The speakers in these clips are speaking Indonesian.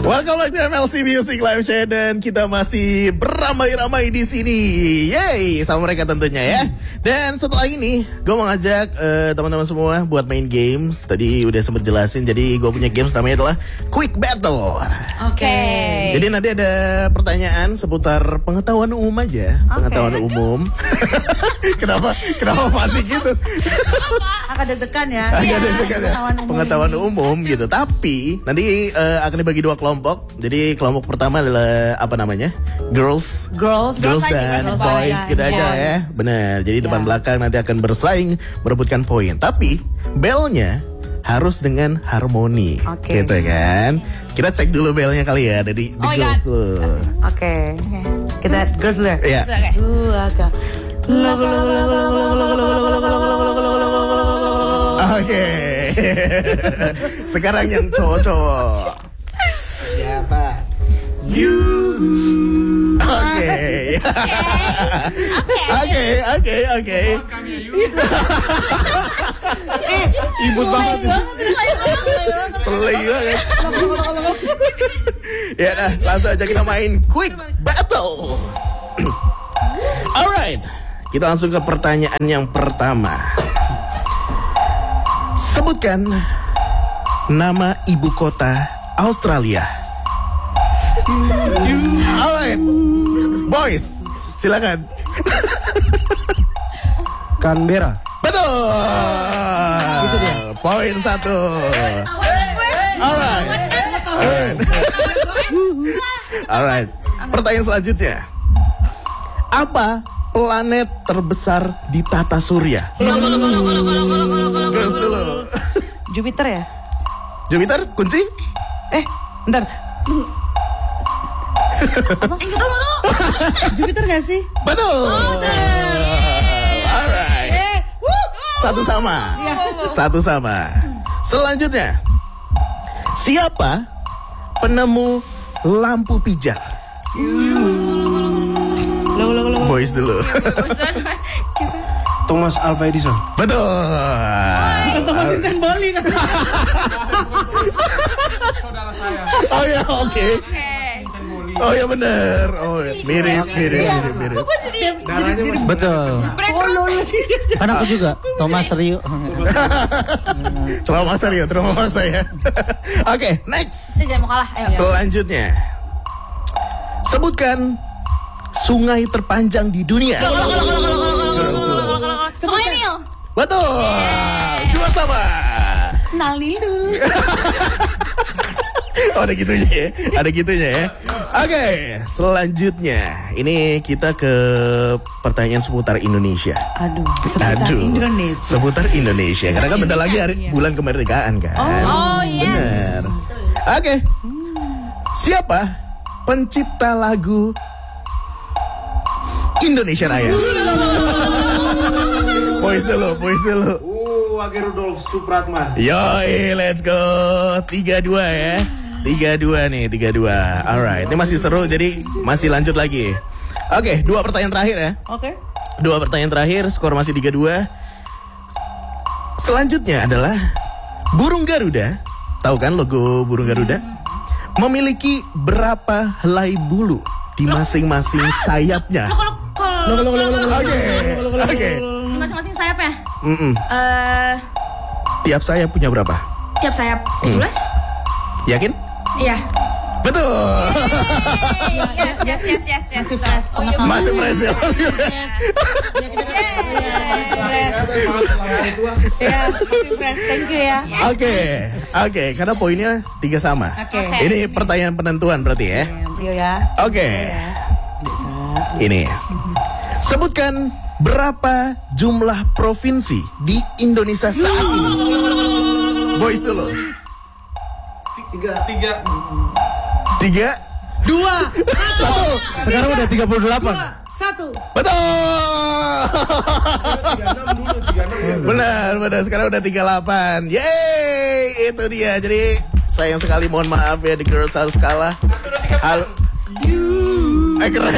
Welcome back to MLC Music Live Show dan kita masih beramai-ramai di sini. Yeay, sama mereka tentunya ya. Dan setelah ini gue mau ngajak teman-teman semua buat main games. Tadi udah sempat jelasin, jadi gue punya games namanya adalah Quick Battle. Oke. Jadi nanti ada pertanyaan seputar pengetahuan umum aja, pengetahuan umum. Kenapa panik gitu? Agak deg-degan ya. Agak deg-degan ya. Pengetahuan umum gitu. Tapi nanti akan dibagi dua kelompok. Jadi kelompok pertama adalah apa namanya? Girls dan boys gitu aja ya. Benar. Jadi depan belakang nanti akan bersaing merebutkan poin. Tapi belnya harus dengan harmoni. Gitu kan. Kita cek dulu belnya kali ya dari the girls dulu. Oke. Kita girls dulu ya. Iya. Agak. Oke. Sekarang yang cowok-cowok. Siapa? You. Oke. Ibut banget. Selai banget. Ya dah, langsung aja kita main Quick Battle. Alright, kita langsung ke pertanyaan yang pertama. Sebutkan nama ibu kota Australia. Alright, boys, silakan. Canberra. Betul. Itu dia. Poin 1. Alright. Pertanyaan selanjutnya. Apa planet terbesar di tata surya? Girls dulu. Jupiter ya? Jupiter, kunci? Bentar. Jupiter gak sih? Betul. Alright. Satu sama. Selanjutnya. Siapa penemu lampu pijar? Boys dulu. Thomas Alva Edison. Betul. Bukan Thomas Vincent Bali kan? Saudara saya. Oh ya, oke. Oh ya benar. Oh ya. Mirip. Betul. Kan aku juga Thomas Rio. Trauma saya. Oke, next. Jangan mau kalah. Ayo. Selanjutnya. Sebutkan sungai terpanjang di dunia. Sungai Nil. Betul. 2 sama. Nalil dulu. Oh, ada gitunya ya. Oke, selanjutnya ini kita ke pertanyaan seputar Indonesia. Seputar Indonesia. Karena kan bentar lagi bulan kemerdekaan kan. Oh, yes. Benar. Oke. Siapa pencipta lagu Indonesia Raya? Boys dulu. Wage Rudolf Supratman. Yoi, let's go. 3-2 ya. 3-2 nih, 3-2. Alright, ini masih seru jadi masih lanjut lagi. Oke, 2 pertanyaan terakhir ya. Oke. 2 pertanyaan terakhir, skor masih 3-2. Selanjutnya adalah burung Garuda. Tahu kan logo burung Garuda? Memiliki berapa helai bulu di masing-masing sayapnya? Oke. Di masing-masing sayap ya? Tiap sayap punya berapa? Tiap sayap 17? Yakin? Iya. Betul. Yes. Masih fresh ya. Thank you ya. Oke, karena poinnya 3 sama. Ini pertanyaan penentuan berarti ya. Rio ya. Oke. Ini. Sebutkan berapa jumlah provinsi di Indonesia saat ini? Boys dulu. 3. 3, 2, 1. Sekarang udah 38. 1. Betul. Benar. Sekarang udah 38. Yeay, itu dia. Jadi sayang sekali, mohon maaf ya, the girls harus kalah. Halo. Keren.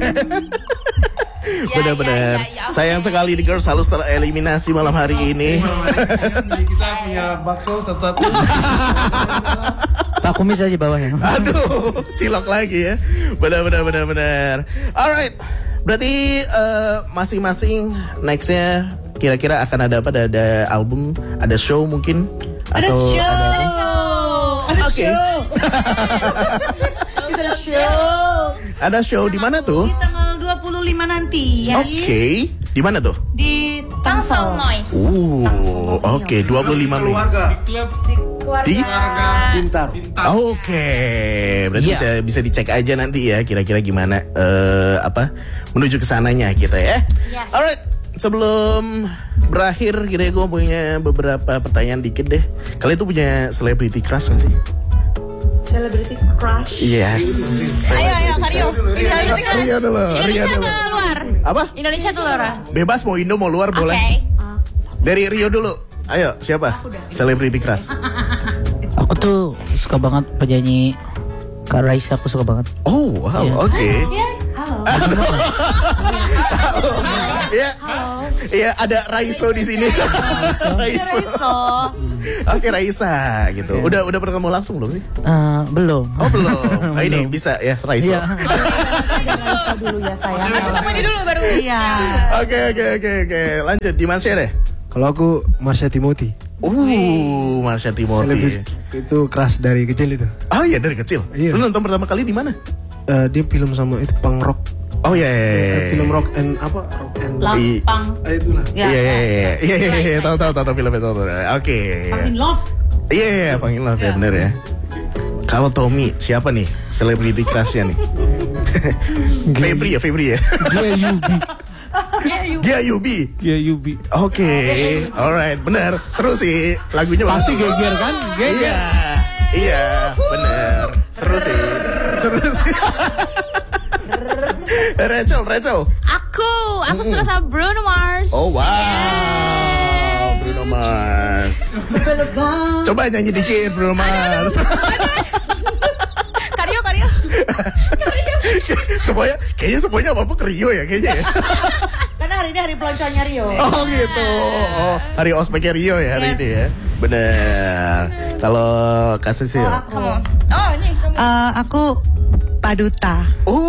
Benar-benar. Sayang sekali the girls harus tereliminasi malam hari ini. Kita punya bakso satu-satu. Kumis aja bawahnya. Aduh, cilok lagi ya. Benar. Alright, berarti masing-masing nextnya kira-kira akan ada apa? Ada album, ada show mungkin? Ada Atau show. Ada Oke. show. Ada show. Ada show di mana tuh? Di tanggal 25 nanti ya. Oke, di mana tuh? Di Tangsel Tangsel. Noise. Oke, 25 Mei. Keluarga. Di klub Keluarga. Di? Pintar. Oke, berarti Iya. bisa dicek aja nanti ya kira-kira gimana menuju ke sananya kita ya. Yes. Alright, sebelum berakhir kira-kira gue punya beberapa pertanyaan dikit deh. Kalian tuh punya celebrity crush kan sih? Celebrity crush. Yes. Ayo Kario. Rio dulu, Rio Indonesia dulu. atau luar? Apa? Indonesia atau luar? Bebas mau Indo mau luar Oke. boleh. Dari Rio dulu. Ayo, siapa? Celebrity crush. Aku tuh suka banget penyanyi Kak Raisa, aku suka banget. Oh, wow, Iya. oke. Halo. Iya. Iya, ada Raiso di sini. Raiso. Oke, Raisa gitu. Udah pernah ketemu langsung belum sih? Belum. Oh, belum. Nah, ini bisa ya Raiso. Iya. Raiso dulu ya sayang. Ketemu ini dulu baru. Iya. Oke. Lanjut di Marsha deh. Kalau aku Marsha Timothy. Marsha Timothy. Selebriti itu keras dari kecil itu. Oh iya, dari kecil. Iya. Lu nonton pertama kali di mana? Dia film sama itu punk rock. Oh iya. Film rock and apa? Rock and Lampang. itulah. Iya. Tahu filmnya tahu. Oke. In love. Iya, panggil lah ya bener ya. Kalau Tommy, siapa nih celebrity crushnya nih? Febri ya. Gia Yubi. Oke, alright, bener. Seru sih lagunya. Pasti bagus. geger kan? Geger. Iya, bener. Seru sih. Rachel. Aku suka sama Bruno Mars. Oh wow, Bruno Mars. Coba nyanyi dikit Bruno Mars. Kario. Semuanya apa ke Rio ya kayaknya ya. Karena hari ini hari pelonconya Rio. Oh gitu. Oh, hari ospeknya Rio ya hari Yes. ini ya. Bener. Kalau kasih sih. Kamu. Oh, ini kamu. Aku Paduta.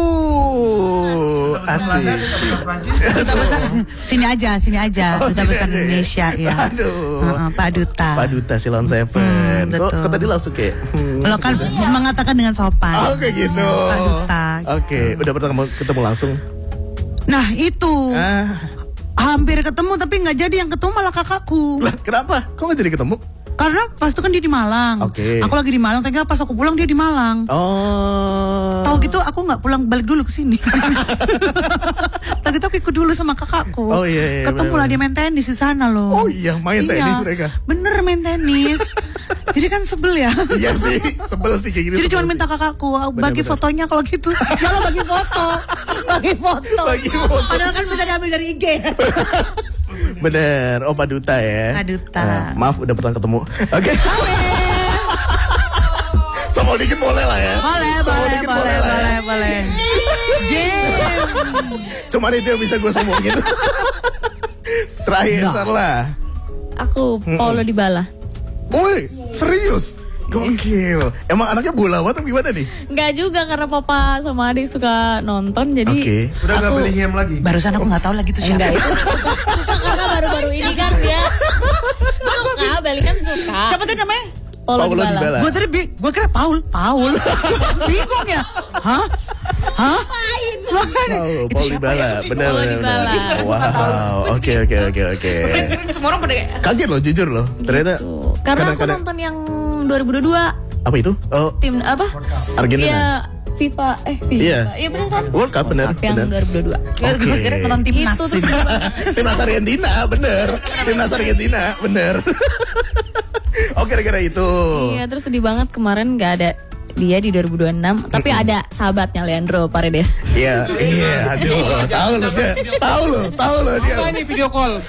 Asik. Duta besar sini aja. Oh, Duta sini besar aja ya? Indonesia ya. Aduh. Paduta. Paduta Silon Seven. Kok betul. tadi langsung kayak Lo kan mengatakan dengan sopan. Oh kayak gitu. Paduta. Oke, udah pernah ketemu langsung? Nah itu hampir ketemu tapi nggak jadi, yang ketemu malah kakakku. Lah, kenapa? Kok nggak jadi ketemu? Karena pas itu kan dia di Malang. Oke. Aku lagi di Malang, tapi pas aku pulang dia di Malang. Oh. Tahu gitu aku nggak balik dulu ke sini. Tahu gitu aku ikut dulu sama kakakku. Oh, iya, Ketemu bener-bener. lah dia main tenis di sana loh. Oh iya, main tenis mereka. Bener main tenis. Jadi kan sebel ya. Iya sih, sebel sih kayak gini. Jadi sebel cuma sih. minta kakakku bagi Bener-bener. fotonya kalau gitu. Ya lo bagi foto. Bagi foto. Bagi foto. Padahal kan bisa diambil dari IG. Bener, oh Paduta ya. Paduta. Maaf udah pernah ketemu. Oke. Sombong dikit boleh lah ya. Sombong dikit lah ya. Jim. Cuman itu yang bisa gue sombongin. Terakhir Sarla. Aku Paulo Dybala. Woi, serius? Gokil. Emang anaknya bola atau gimana nih? Enggak juga karena papa sama adik suka nonton jadi Oke. Udah nggak Bellingham lagi. Barusan aku nggak tahu lagi tuh siapa. enggak itu suka karena baru-baru ini kan dia suka Bali kan suka. Siapa tadi namanya? Paulo Paulo Dybala. Dybala. Gue kira Paul. Bingung ya? Hah? Paul Dybala, benar. Paulo Dybala. Wow, oke. Semua orang pada Kaget loh, jujur loh. Ternyata Tuh. Karena aku kadang-kadang- nonton yang 2022 apa itu? Oh, tim apa? Argentina. Iya, FIFA. Iya. Iya benar kan? World Cup, benar, Yang benar. 2022. Oke. Gue kira nonton timnas. Itu terus Timnas Argentina, bener. Timnas Argentina, bener. Oh, kira-kira itu. Iya, terus sedih banget kemarin nggak ada dia di 2026, tapi ada sahabatnya Leandro Paredes. Iya, aduh, tahu lo dia. Apa ini video call?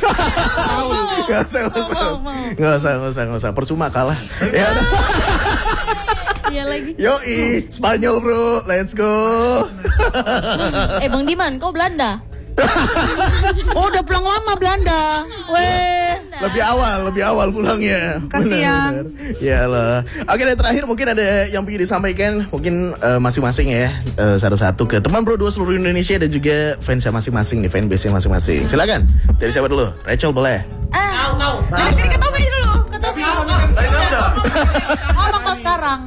Nggak usah. Percuma kalah. Ya udah. Iya lagi. Yoi, Spanyol bro, let's go. Bang Diman, kau Belanda. Oh, udah pulang lama Belanda. Weh. Lebih awal pulangnya. Kasian. Ya lah. Oke, dan terakhir mungkin ada yang ingin disampaikan mungkin masing-masing ya, satu-satu ke teman Pro 2 seluruh Indonesia dan juga fansnya masing-masing nih, fanbase-nya masing-masing. Silakan. Dari siapa dulu? Rachel boleh. Dari ke Tobi dulu. Ke Tobi. Ngomong kok sekarang.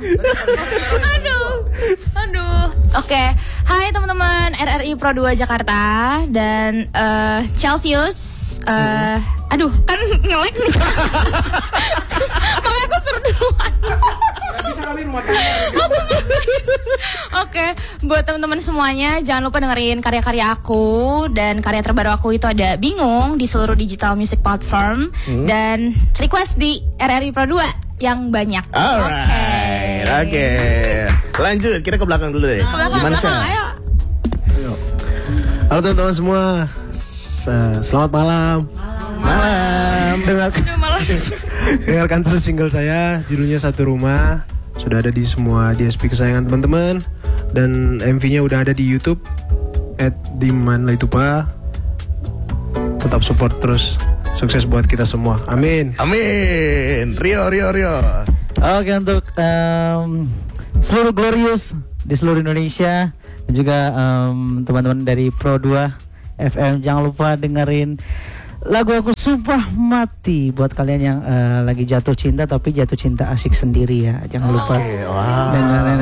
Aduh. Oke. Hai teman-teman RRI Pro 2 Jakarta dan Celsius. Aduh, kan nge-lag nih. Makanya aku suruh duluan. Oke, buat teman-teman semuanya jangan lupa dengerin karya-karya aku dan karya terbaru aku itu ada Bingung di seluruh digital music platform dan request di RRI Pro 2 yang banyak. Alright. Oke. Lanjut, kita ke belakang dulu deh. Gimana sih? Ayo. Halo teman-teman semua. Selamat malam. Aduh, malah. Dengarkan terus single saya, judulnya Satu Rumah. Sudah ada di semua DSP kesayangan teman-teman. Dan MV-nya udah ada di YouTube @dimanlaitupa. Tetap support terus. Sukses buat kita semua. Amin. Amin. Rio. Oke, untuk seluruh Glorious di seluruh Indonesia dan juga teman-teman dari Pro 2 FM, jangan lupa dengerin lagu aku Sumpah Mati buat kalian yang lagi jatuh cinta tapi jatuh cinta asik sendiri ya. Jangan lupa dengerin.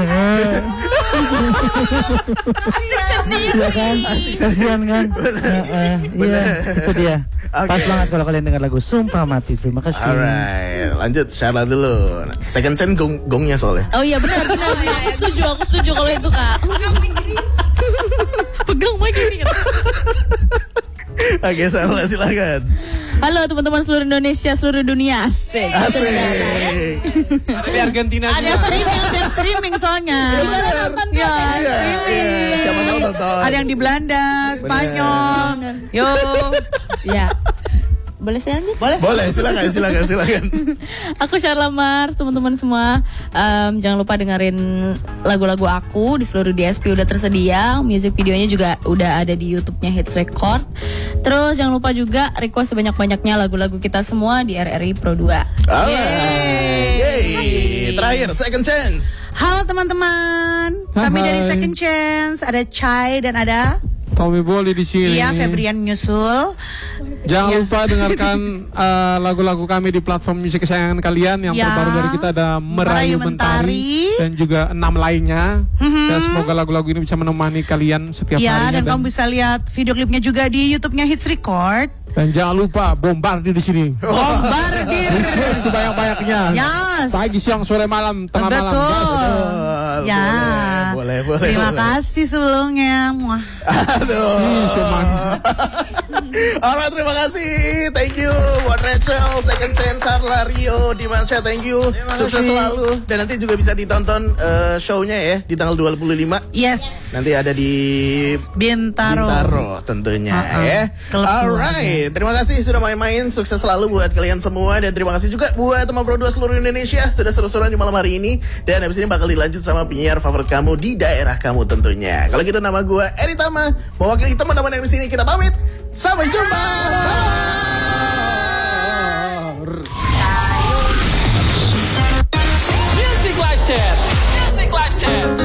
Iya kan? Kasihan kan? Iya, itu dia. Pas banget kalau kalian dengar lagu Sumpah Mati. Terima kasih. Alright, lanjut Syara dulu. Second Chance gongnya soalnya. Oh iya benar. Aku setuju kalau itu Kak. Pegang mic ini. Oke, Syara silakan. Halo teman-teman seluruh Indonesia, seluruh dunia. Asik. Ada di Argentina Ada streaming soalnya. Iya. Siapa tahu tonton. Ada yang di Belanda, Spanyol. Yo. Ya. Boleh saya lanjut? Boleh, silakan. Aku Charla Mars, teman-teman semua. Jangan lupa dengerin lagu-lagu aku di seluruh DSP udah tersedia. Music videonya juga udah ada di YouTube-nya Hits Record. Terus jangan lupa juga request sebanyak-banyaknya lagu-lagu kita semua di RRI Pro 2. Yeay. Terakhir Second Chance. Halo teman-teman. Kami dari Second Chance, ada Chai dan ada Tommy Bolly di sini. Iya, Febrian nyusul. Jangan lupa dengarkan lagu-lagu kami di platform musik kesayangan kalian. Yang Ya. terbaru dari kita ada Merayu Mentari dan juga 6 lainnya. Dan semoga lagu-lagu ini bisa menemani kalian setiap Ya, harinya. dan kamu bisa lihat video klipnya juga di YouTube-nya Hits Record. Dan jangan lupa bombardir di sini. Bombardir. Sebanyak-banyaknya. Yes. Pagi, siang, sore, malam, tengah malam. Betul. Ya. Boleh. Terima kasih sebelumnya. Muah. Aduh. Alright, terima kasih. Thank you buat Rachel, Second Chance, Sarla, Rio, Dimansha, thank you. Sukses selalu. Dan nanti juga bisa ditonton show-nya ya di tanggal 25. Yes. Nanti ada di Bintaro tentunya ya. Alright, terima kasih sudah main-main. Sukses selalu buat kalian semua. Dan terima kasih juga buat teman Pro 2 seluruh Indonesia sudah seru-seruan di malam hari ini. Dan habis ini bakal dilanjut sama penyiar favorit kamu di daerah kamu tentunya. Kalau gitu nama gue Eri Tama, mewakili teman-teman yang di sini, kita pamit. Sampai jumpa. Bye.